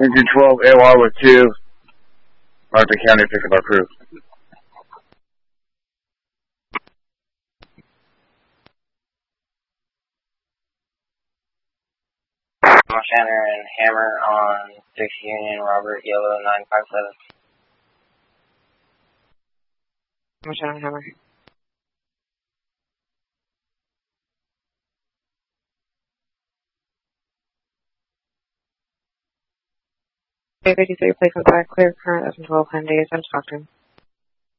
Engine 12, AOR with 2. Arthur County, pick up our crew. Shanner and Hammer on 6 Union, Robert, Yellow 957. Shanner and Hammer. Hey, 53, place on back, clear current, F12, 10 days, I'm talking.